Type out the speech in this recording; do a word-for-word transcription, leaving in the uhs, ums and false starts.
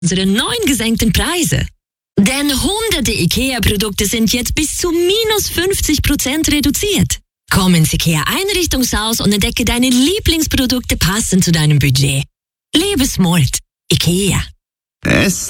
unsere neuen gesenkten Preise. Denn hunderte IKEA-Produkte sind jetzt bis zu minus fünfzig Prozent reduziert. Komm ins IKEA-Einrichtungshaus und entdecke deine Lieblingsprodukte passend zu deinem Budget. Lebe smart. IKEA. Es